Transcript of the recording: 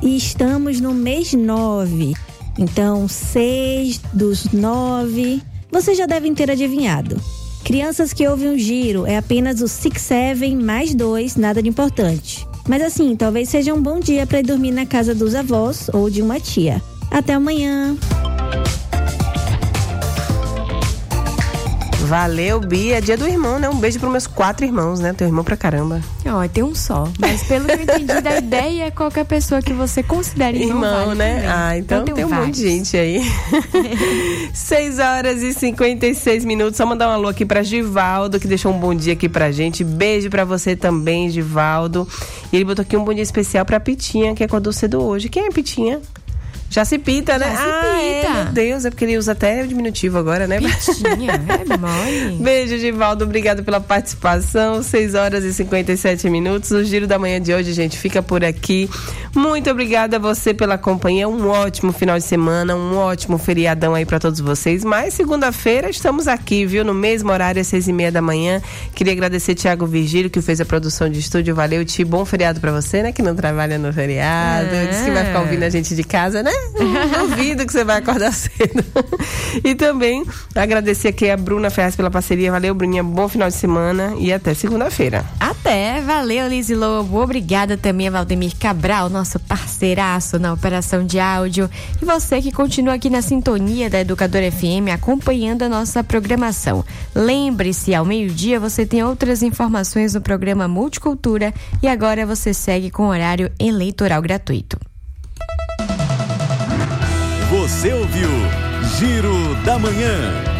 e estamos no mês 9. Então, 6 dos 9, vocês já devem ter adivinhado. Crianças que ouvem o Giro, é apenas o 6, 7 mais 2, nada de importante. Mas assim, talvez seja um bom dia para ir dormir na casa dos avós ou de uma tia. Até amanhã! Valeu, Bia. Dia do irmão, né? Um beijo pros meus 4 irmãos, né? Teu irmão pra caramba. Ó, tem um só. Mas pelo que eu entendi da ideia, qualquer pessoa que você considere irmão vale né? também. Ah, então tem um monte de gente aí. 6h56. Só mandar um alô aqui pra Givaldo, que deixou um bom dia aqui pra gente. Beijo pra você também, Givaldo. E ele botou aqui um bom dia especial pra Pitinha, que acordou cedo hoje. Quem é Pitinha? Já se pita, né? Meu Deus, é porque ele usa até o diminutivo agora, né? Pitinha, é mole. Beijo, Givaldo, obrigado pela participação. 6h57. O Giro da Manhã de hoje, gente, fica por aqui. Muito obrigada a você pela companhia. Um ótimo final de semana, um ótimo feriadão aí pra todos vocês. Mas segunda-feira estamos aqui, viu? No mesmo horário, às 6h30 da manhã. Queria agradecer Thiago Virgílio, que fez a produção de estúdio. Valeu, Ti. Bom feriado pra você, né? Que não trabalha no feriado. Disse que vai ficar ouvindo a gente de casa, né? Duvido que você vai acordar cedo. E também agradecer aqui a Bruna Ferraz pela parceria. Valeu, Bruninha. Bom final de semana e até segunda-feira. Até. Valeu, Lizy Lobo. Obrigada também a Valdemir Cabral, nosso parceiraço na operação de áudio. E você que continua aqui na sintonia da Educadora FM, acompanhando a nossa programação. Lembre-se, ao meio-dia você tem outras informações no programa Multicultura e agora você segue com horário eleitoral gratuito. Você ouviu Giro da Manhã.